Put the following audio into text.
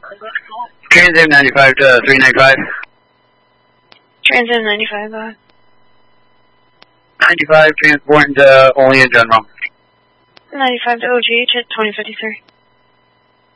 Trans Am 95 to 395. Trans Am 95, go ahead. 95, transporting to Olean General. 95 to OGH at 2053.